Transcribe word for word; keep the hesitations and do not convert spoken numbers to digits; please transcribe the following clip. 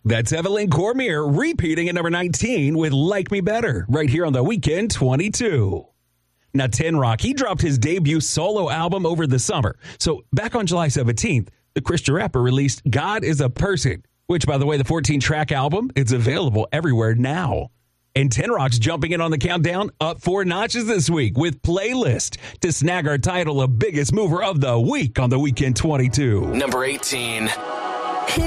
That's Evelyn Cormier repeating at number nineteen with Like Me Better right here on the Weekend twenty-two. Now, Ten Rock, he dropped his debut solo album over the summer. So back on July seventeenth, the Christian rapper released God is a Person, which, by the way, the fourteen-track album, it's available everywhere now. And Ten Rock's jumping in on the countdown up four notches this week with Playlist to snag our title of Biggest Mover of the Week on the Weekend twenty-two. Number eighteen.